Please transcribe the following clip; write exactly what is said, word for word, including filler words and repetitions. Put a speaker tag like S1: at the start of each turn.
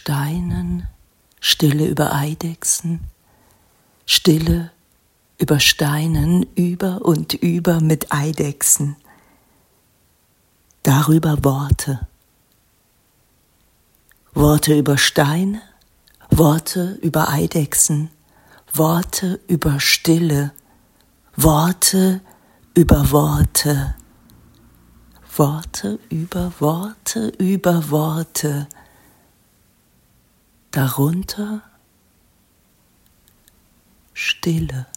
S1: Steinen, Stille über Eidechsen, Stille über Steinen, über und über mit Eidechsen. Darüber Worte. Worte über Steine, Worte über Eidechsen, Worte über Stille, Worte über Worte, Worte über Worte über Worte. Darunter Stille.